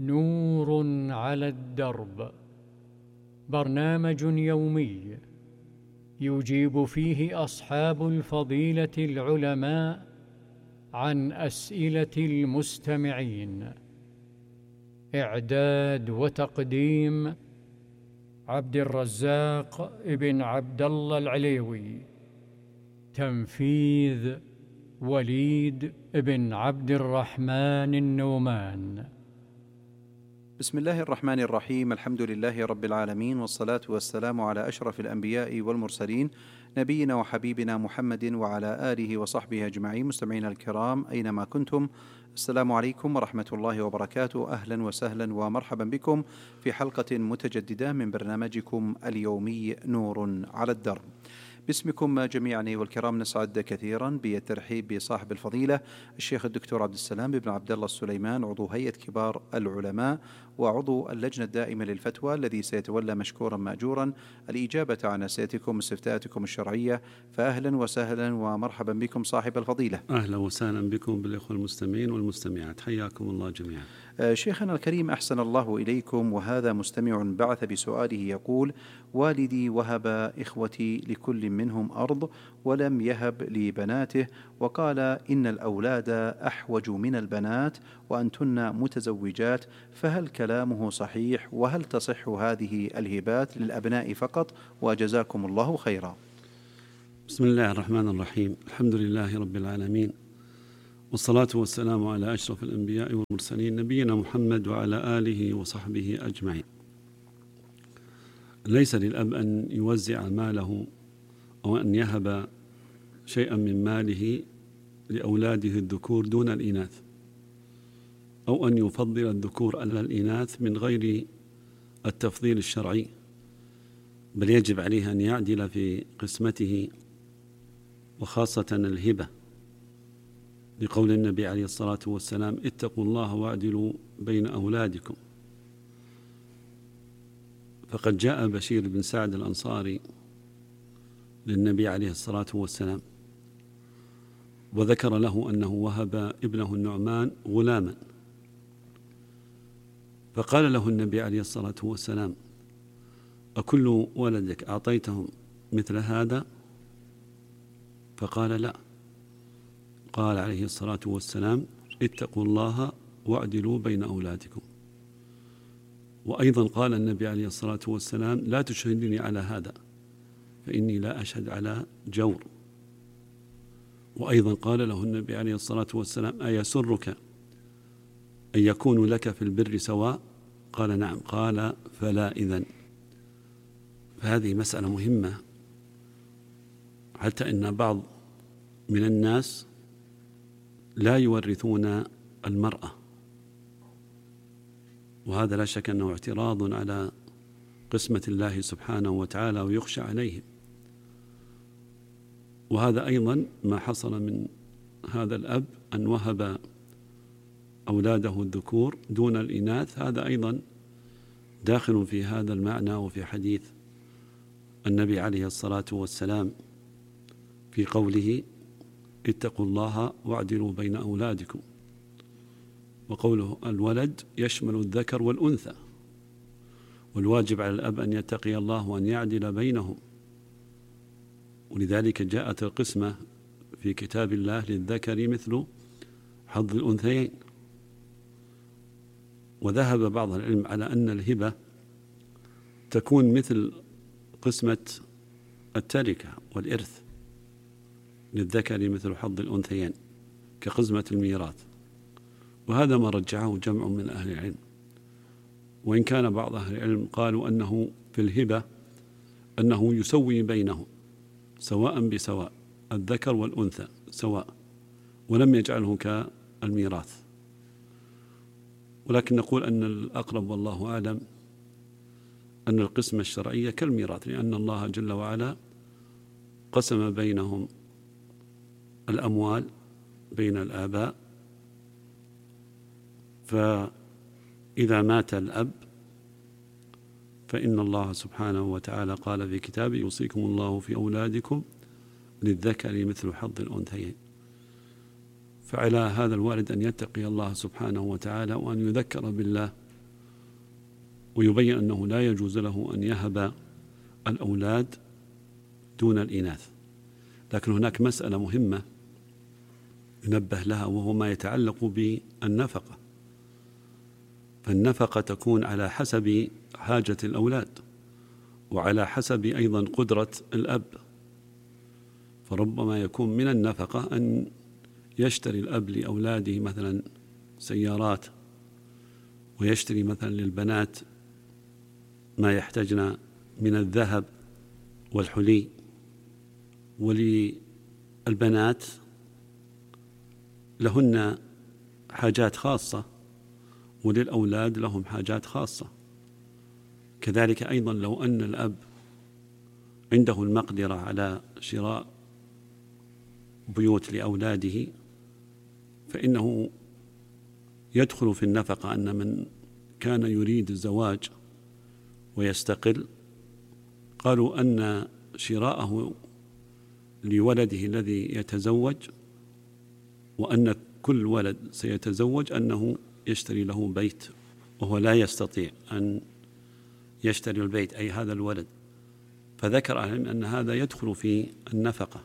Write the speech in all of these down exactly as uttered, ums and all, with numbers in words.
نور على الدرب، برنامج يومي يجيب فيه أصحاب الفضيلة العلماء عن أسئلة المستمعين. إعداد وتقديم عبد الرزاق ابن عبد الله العليوي. تنفيذ وليد ابن عبد الرحمن النومان. بسم الله الرحمن الرحيم. الحمد لله رب العالمين، والصلاة والسلام على أشرف الأنبياء والمرسلين، نبينا وحبيبنا محمد وعلى آله وصحبه أجمعين. مستمعين الكرام أينما كنتم، السلام عليكم ورحمة الله وبركاته. أهلا وسهلا ومرحبا بكم في حلقة متجددة من برنامجكم اليومي نور على الدرب. باسمكم جميعا والكرام نسعد كثيرا بالترحيب بصاحب الفضيلة الشيخ الدكتور عبد السلام بن عبد الله السليمان، عضو هيئة كبار العلماء وعضو اللجنة الدائمة للفتوى، الذي سيتولى مشكورا مأجورا الإجابة عن أسئلتكم واستفتاءاتكم الشرعية. فأهلا وسهلا ومرحبا بكم صاحب الفضيلة. أهلا وسهلا بكم بالإخوة المستمعين والمستمعات، حياكم الله جميعا. شيخنا الكريم أحسن الله إليكم. وهذا مستمع بعث بسؤاله يقول: والدي وهب إخوتي لكل منهم أرض ولم يهب لبناته، وقال إن الأولاد أحوج من البنات وأنتن متزوجات، فهل كلامه صحيح؟ وهل تصح هذه الهبات للأبناء فقط؟ وجزاكم الله خيرا. بسم الله الرحمن الرحيم. الحمد لله رب العالمين، والصلاة والسلام على أشرف الأنبياء والمرسلين، نبينا محمد وعلى آله وصحبه أجمعين. ليس للأب أن يوزع ماله أو أن يهب شيئا من ماله لأولاده الذكور دون الإناث، أو أن يفضل الذكور على الإناث من غير التفضيل الشرعي، بل يجب عليه أن يعدل في قسمته، وخاصة الهبة، لقول النبي عليه الصلاة والسلام: اتقوا الله واعدلوا بين أولادكم. فقد جاء بشير بن سعد الأنصاري للنبي عليه الصلاة والسلام وذكر له أنه وهب ابنه النعمان غلاما، فقال له النبي عليه الصلاة والسلام: أكل ولدك أعطيتهم مثل هذا؟ فقال: لا. قال عليه الصلاة والسلام: اتقوا الله واعدلوا بين أولادكم. وأيضا قال النبي عليه الصلاة والسلام: لا تشهدني على هذا فإني لا أشهد على جور. وأيضا قال له النبي عليه الصلاة والسلام: أيسرك أن يكون لك في البر سواء؟ قال: نعم. قال: فلا إذن. فهذه مسألة مهمة، حتى إن بعض من الناس لا يورثون المرأة، وهذا لا شك أنه اعتراض على قسمة الله سبحانه وتعالى ويخشى عليهم. وهذا أيضا ما حصل من هذا الأب أن وهب أولاده الذكور دون الإناث، هذا أيضا داخل في هذا المعنى وفي حديث النبي عليه الصلاة والسلام في قوله: اتقوا الله واعدلوا بين أولادكم. وقوله الولد يشمل الذكر والأنثى، والواجب على الأب أن يتقي الله وأن يعدل بينهم. ولذلك جاءت القسمة في كتاب الله: للذكر مثل حظ الأنثيين. وذهب بعض العلم على أن الهبة تكون مثل قسمة التركة والإرث، للذكر مثل حظ الأنثيين كقسمة الميراث، وهذا ما رجعه جمع من أهل العلم. وإن كان بعض أهل العلم قالوا أنه في الهبة أنه يسوي بينهم سواء بسواء، الذكر والأنثى سواء، ولم يجعله كالميراث. ولكن نقول أن الأقرب والله أعلم أن القسمة الشرعية كالميراث، لأن الله جل وعلا قسم بينهم الأموال بين الآباء. فإذا مات الأب فإن الله سبحانه وتعالى قال في كتابه: يوصيكم الله في أولادكم للذكر مثل حظ الأنثيين. فعلى هذا الوالد أن يتقي الله سبحانه وتعالى، وأن يذكر بالله ويبين أنه لا يجوز له أن يهب الأولاد دون الإناث. لكن هناك مسألة مهمة ينبه لها، وهو ما يتعلق بالنفقة. فالنفقة تكون على حسب حاجة الأولاد وعلى حسب أيضا قدرة الأب. فربما يكون من النفقة أن يشتري الأب لأولاده مثلا سيارات، ويشتري مثلا للبنات ما يحتاجن من الذهب والحلي، وللبنات لهن حاجات خاصة وللأولاد لهم حاجات خاصة. كذلك أيضا لو أن الأب عنده المقدرة على شراء بيوت لأولاده فإنه يدخل في النفقة أن من كان يريد الزواج ويستقل قالوا أن شراءه لولده الذي يتزوج، وأن كل ولد سيتزوج أنه يشتري له بيت، وهو لا يستطيع أن يشتري البيت أي هذا الولد. فذكر أهل أن هذا يدخل في النفقة.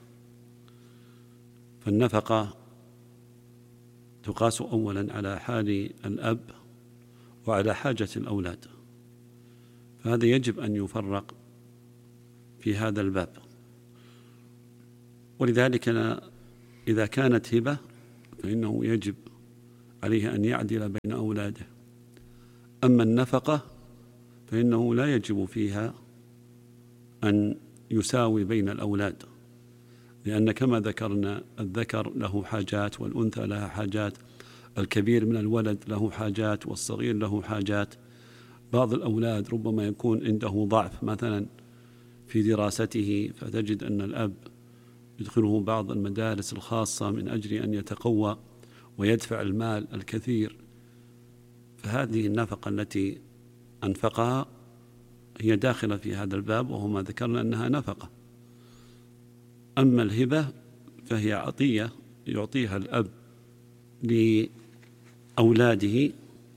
فالنفقة تقاس أولا على حال الأب وعلى حاجة الأولاد، فهذا يجب أن يفرق في هذا الباب. ولذلك إذا كانت هبة فإنه يجب عليه أن يعدل بين أولاده. أما النفقة فإنه لا يجب فيها أن يساوي بين الأولاد، لأن كما ذكرنا الذكر له حاجات والأنثى لها حاجات، الكبير من الولد له حاجات والصغير له حاجات. بعض الأولاد ربما يكون عنده ضعف مثلا في دراسته، فتجد أن الأب يدخله بعض المدارس الخاصة من أجل أن يتقوى ويدفع المال الكثير. فهذه النفقة التي أنفقها هي داخلة في هذا الباب، وهو ما ذكرنا أنها نفقة. أما الهبة فهي عطية يعطيها الأب لأولاده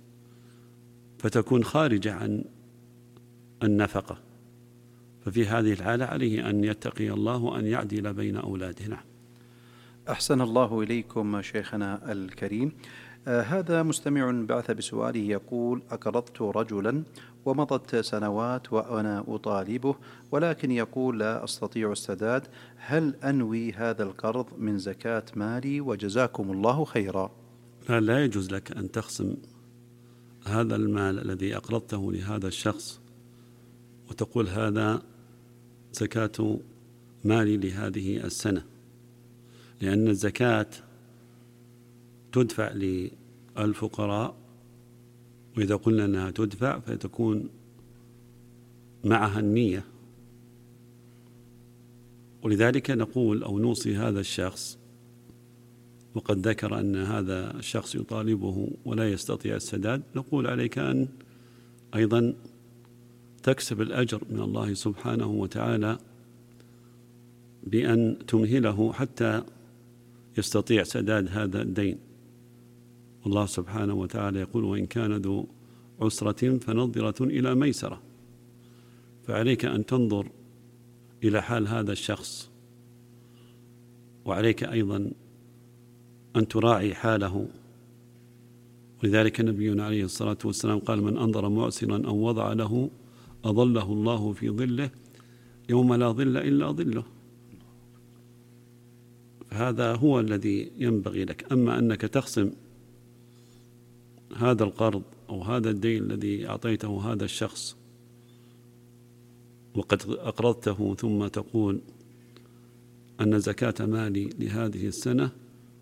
فتكون خارجة عن النفقة، ففي هذه الحالة عليه أن يتقي الله وأن يعدل بين أولاده. نعم. أحسن الله إليكم شيخنا الكريم. آه هذا مستمع بعث بسؤاله يقول: أقرضت رجلا ومضت سنوات وأنا أطالبه، ولكن يقول لا أستطيع السداد، هل أنوي هذا القرض من زكاة مالي؟ وجزاكم الله خيرا. لا, لا يجوز لك أن تقسم هذا المال الذي أقرضته لهذا الشخص وتقول هذا زكاة مالي لهذه السنة، لأن الزكاة تدفع للفقراء، وإذا قلنا أنها تدفع فتكون معها النية. ولذلك نقول أو نوصي هذا الشخص، وقد ذكر أن هذا الشخص يطالبه ولا يستطيع السداد، نقول عليك أن أيضا تكسب الأجر من الله سبحانه وتعالى بأن تمهله حتى يستطيع سداد هذا الدين. والله سبحانه وتعالى يقول: وإن كان ذو عسرة فنظرة إلى ميسرة. فعليك أن تنظر إلى حال هذا الشخص، وعليك أيضا أن تراعي حاله. ولذلك نبينا عليه الصلاة والسلام قال: من أنظر معسرا أو وضع له أظله الله في ظله يوم لا ظل إلا ظله. فهذا هو الذي ينبغي لك. أما أنك تقسم هذا القرض أو هذا الدين الذي أعطيته هذا الشخص وقد أقرضته ثم تقول أن زكاة مالي لهذه السنة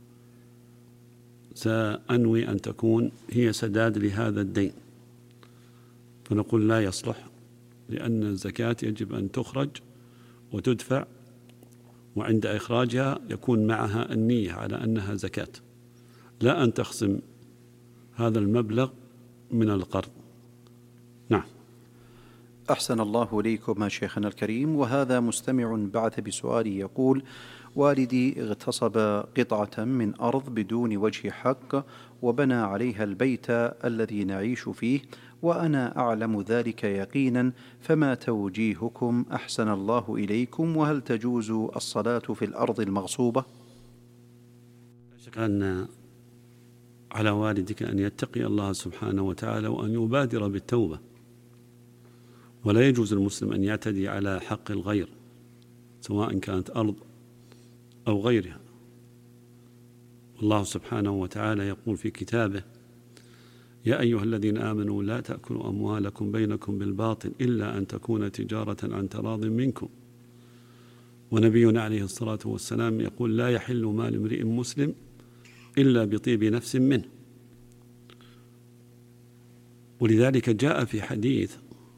سأنوي أن تكون هي سداد لهذا الدين، فنقول لا يصلح، لأن الزكاة يجب أن تخرج وتدفع، وعند إخراجها يكون معها النية على أنها زكاة، لا أن تخصم هذا المبلغ من القرض. نعم. أحسن الله إليكم شيخنا الكريم. وهذا مستمع بعث بسؤال يقول: والدي اغتصب قطعة من أرض بدون وجه حق وبنى عليها البيت الذي نعيش فيه، وأنا أعلم ذلك يقينا، فما توجيهكم أحسن الله إليكم؟ وهل تجوز الصلاة في الأرض المغصوبة؟ لا شك أن على والدك أن يتقي الله سبحانه وتعالى وأن يبادر بالتوبة، ولا يجوز المسلم أن يعتدي على حق الغير سواء كانت أرض أو غيرها. والله سبحانه وتعالى يقول في كتابه: يا أيها الذين آمنوا لا تأكلوا أموالكم بينكم بالباطل إلا أن تكون تجارة عن تراض منكم. ونبينا عليه الصلاة والسلام يقول: لا يحل مال امرئ مسلم إلا بطيب نفس منه. ولذلك جاء في حديث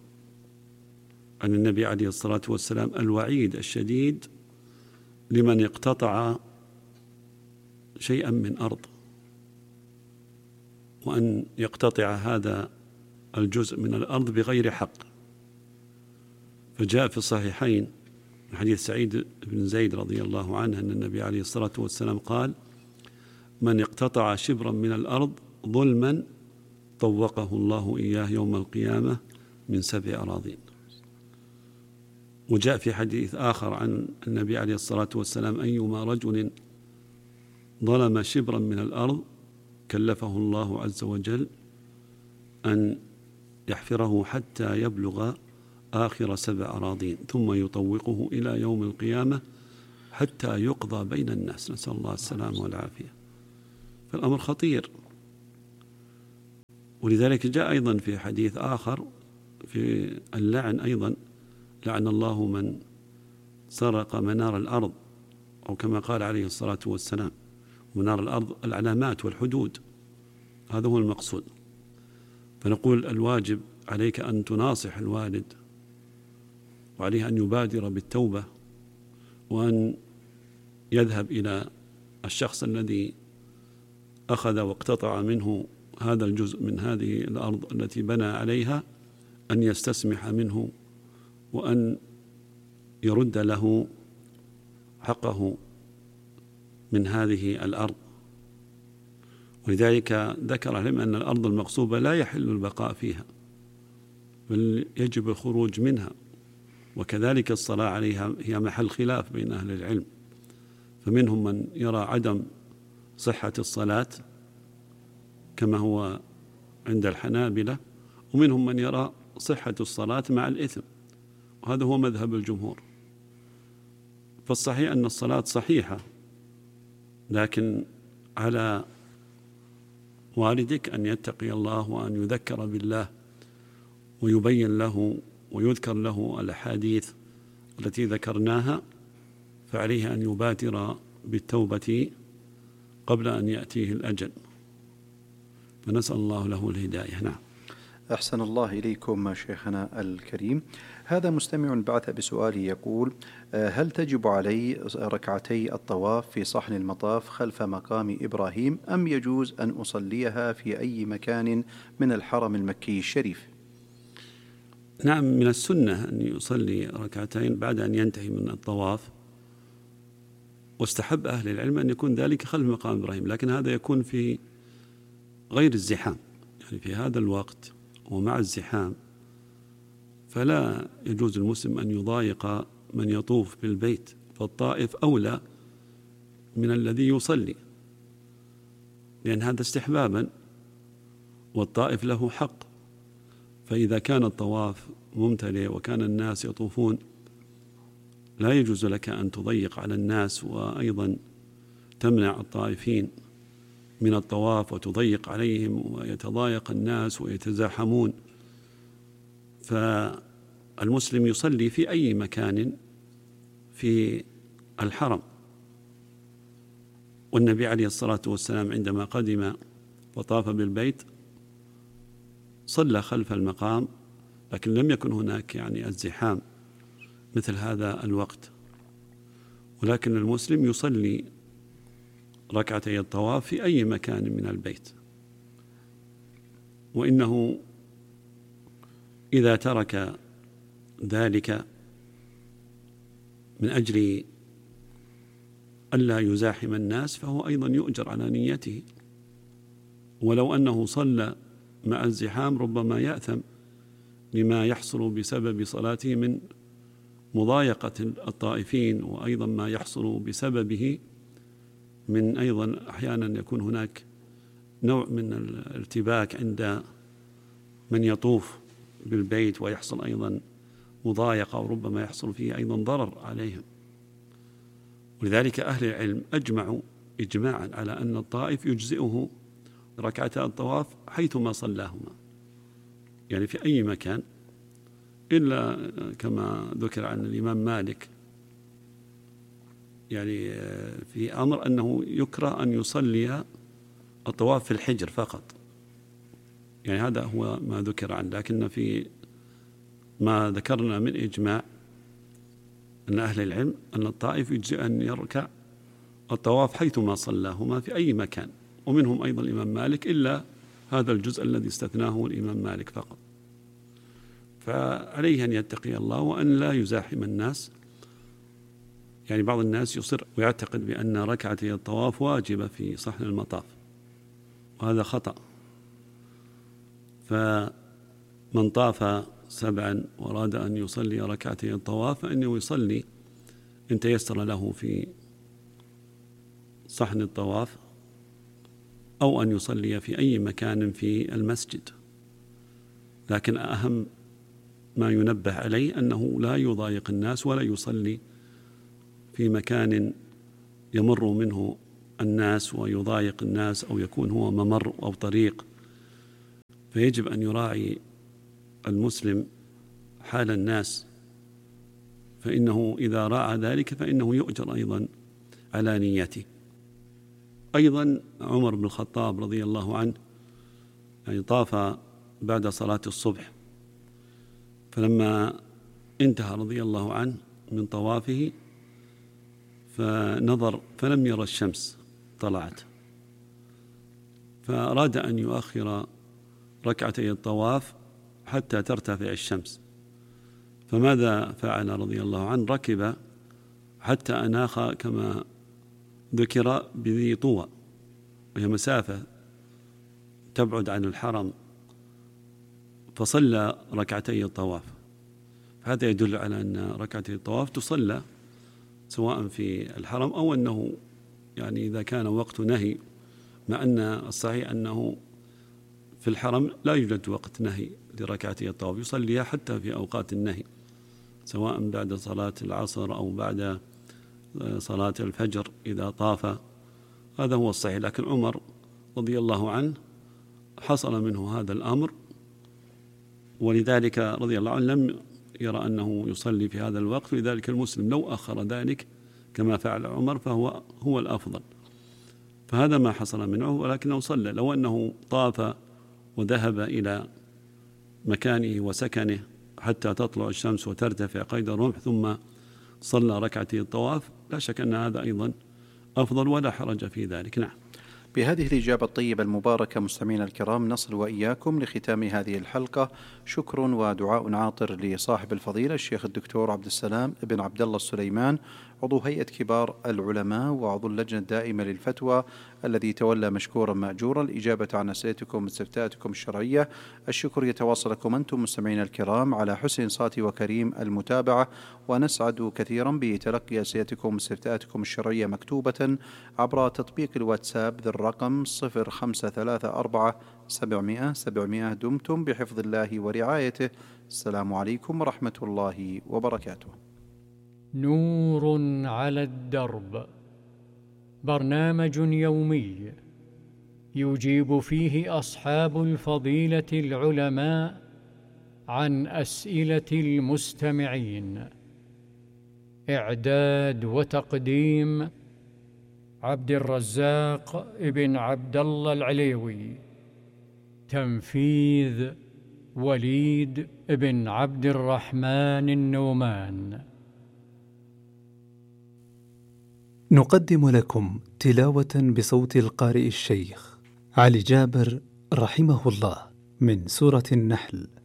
عن النبي عليه الصلاة والسلام الوعيد الشديد لمن اقتطع شيئا من أرض، وأن يقتطع هذا الجزء من الأرض بغير حق. فجاء في الصحيحين من حديث سعيد بن زيد رضي الله عنه أن النبي عليه الصلاة والسلام قال: من اقتطع شبرا من الأرض ظلما طوقه الله إياه يوم القيامة من سبع أراضين. وجاء في حديث آخر عن النبي عليه الصلاة والسلام: أيما رجل ظلم شبرا من الأرض كلفه الله عز وجل أن يحفره حتى يبلغ آخر سبع أراضين ثم يطوقه إلى يوم القيامة حتى يقضى بين الناس، نسأل الله السلامة والعافية. فالأمر خطير. ولذلك جاء أيضا في حديث آخر في اللعن أيضا: لعن الله من سرق منار الأرض، أو كما قال عليه الصلاة والسلام: منار الأرض العلامات والحدود، هذا هو المقصود. فنقول الواجب عليك أن تناصح الوالد، وعليه أن يبادر بالتوبة، وأن يذهب إلى الشخص الذي أخذ واقتطع منه هذا الجزء من هذه الأرض التي بنى عليها، أن يستسمح منه وأن يرد له حقه من هذه الأرض. ولذلك ذكر العلماء أن الأرض المغصوبة لا يحل البقاء فيها، بل يجب الخروج منها. وكذلك الصلاة عليها هي محل خلاف بين أهل العلم، فمنهم من يرى عدم صحة الصلاة كما هو عند الحنابلة، ومنهم من يرى صحة الصلاة مع الإثم، وهذا هو مذهب الجمهور. فالصحيح أن الصلاة صحيحة، لكن على والدك أن يتقي الله وأن يذكر بالله ويبين له ويذكر له الأحاديث التي ذكرناها، فعليه أن يبادر بالتوبة قبل أن يأتيه الأجل، فنسأل الله له الهداية. نعم. أحسن الله إليكم شيخنا الكريم. هذا مستمع بعث بسؤاله يقول: هل تجب علي ركعتي الطواف في صحن المطاف خلف مقام إبراهيم، أم يجوز أن أصليها في أي مكان من الحرم المكي الشريف؟ نعم، من السنة أن يصلي ركعتين بعد أن ينتهي من الطواف، واستحب أهل العلم أن يكون ذلك خلف مقام إبراهيم، لكن هذا يكون في غير الزحام، يعني في هذا الوقت ومع الزحام فلا يجوز المسلم أن يضايق من يطوف بالبيت، فالطائف أولى من الذي يصلي، لأن هذا استحبابا والطائف له حق. فإذا كان الطواف ممتلئ وكان الناس يطوفون لا يجوز لك أن تضيق على الناس، وأيضا تمنع الطائفين من الطواف وتضيق عليهم ويتضايق الناس ويتزاحمون. فالمسلم يصلي في أي مكان في الحرم. والنبي عليه الصلاة والسلام عندما قدم وطاف بالبيت صلى خلف المقام، لكن لم يكن هناك يعني الزحام مثل هذا الوقت. ولكن المسلم يصلي ركعتي الطواف في أي مكان من البيت، وإنه إذا ترك ذلك من أجل ألا يزاحم الناس فهو أيضا يؤجر على نيته. ولو أنه صلى مع الزحام ربما يأثم لما يحصل بسبب صلاته من مضايقة الطائفين، وأيضا ما يحصل بسببه من أيضا أحيانا يكون هناك نوع من الارتباك عند من يطوف بالبيت، ويحصل أيضا مضايقة وربما يحصل فيه أيضا ضرر عليهم. ولذلك أهل العلم أجمعوا إجماعا على أن الطائف يجزئه ركعتا الطواف حيثما صلاهما، يعني في أي مكان، إلا كما ذكر عن الإمام مالك يعني في أمر أنه يكره أن يصلي الطواف في الحجر فقط، يعني هذا هو ما ذكر عنه. لكن في ما ذكرنا من إجماع أن أهل العلم أن الطائف يجزئ أن يركع الطواف حيثما صلاهما في أي مكان، ومنهم أيضا الإمام مالك، إلا هذا الجزء الذي استثناه الإمام مالك فقط. فعليه أن يتقي الله وأن لا يزاحم الناس. يعني بعض الناس يصر ويعتقد بأن ركعتي الطواف واجبة في صحن المطاف، وهذا خطأ. فمن طاف سبعا وأراد أن يصلي ركعتي الطواف فإنه يصلي إن تيسر له في صحن الطواف، أو أن يصلي في أي مكان في المسجد. لكن أهم ما ينبه عليه أنه لا يضايق الناس ولا يصلي في مكان يمر منه الناس ويضايق الناس، أو يكون هو ممر أو طريق. فيجب أن يراعي المسلم حال الناس، فإنه إذا راعى ذلك فإنه يؤجر أيضا على نيته. أيضا عمر بن الخطاب رضي الله عنه يعني طاف بعد صلاة الصبح، فلما انتهى رضي الله عنه من طوافه فنظر فلم يرى الشمس طلعت، فأراد أن يؤخر ركعتي الطواف حتى ترتفع الشمس. فماذا فعل رضي الله عنه؟ ركب حتى أناخ كما ذكر بذي طوى، وهي مسافة تبعد عن الحرم، فصلى ركعتي الطواف. هذا يدل على أن ركعتي الطواف تصلى سواء في الحرم أو أنه يعني إذا كان وقت نهي، مع أن الصحيح أنه في الحرم لا يوجد وقت نهي لركعتي الطواف، يصليها حتى في أوقات النهي سواء بعد صلاة العصر أو بعد صلاة الفجر إذا طاف. هذا هو الصحيح. لكن عمر رضي الله عنه حصل منه هذا الأمر، ولذلك رضي الله عنه لم يرى أنه يصلي في هذا الوقت. ولذلك المسلم لو أخر ذلك كما فعل عمر فهو هو الأفضل. فهذا ما حصل منه، ولكنه صلى. لو أنه طاف وذهب إلى مكانه وسكنه حتى تطلع الشمس وترتفع قيد الرمح ثم صلى ركعتي الطواف، لا شك أن هذا أيضا أفضل ولا حرج في ذلك. نعم. بهذه الإجابة الطيبة المباركة مستمعينا الكرام نصل وإياكم لختام هذه الحلقة. شكر ودعاء عاطر لصاحب الفضيلة الشيخ الدكتور عبد السلام بن عبد الله السليمان، عضو هيئة كبار العلماء وعضو اللجنة الدائمة للفتوى، الذي تولى مشكورا مأجورا الإجابة عن أسئلتكم واستفتاءاتكم الشرعية. الشكر يتواصل لكم أنتم مستمعين الكرام على حسن صوت وكريم المتابعة، ونسعد كثيرا بتلقي أسئلتكم واستفتاءاتكم الشرعية مكتوبة عبر تطبيق الواتساب ذي الرقم صفر خمسة ثلاثة أربعة سبعمائة سبعمائة. دمتم بحفظ الله ورعايته. السلام عليكم ورحمة الله وبركاته. نور على الدرب، برنامج يومي يجيب فيه أصحاب الفضيلة العلماء عن أسئلة المستمعين. إعداد وتقديم عبد الرزاق ابن عبد الله العليوي. تنفيذ وليد ابن عبد الرحمن النومان. نقدم لكم تلاوة بصوت القارئ الشيخ علي جابر رحمه الله من سورة النحل.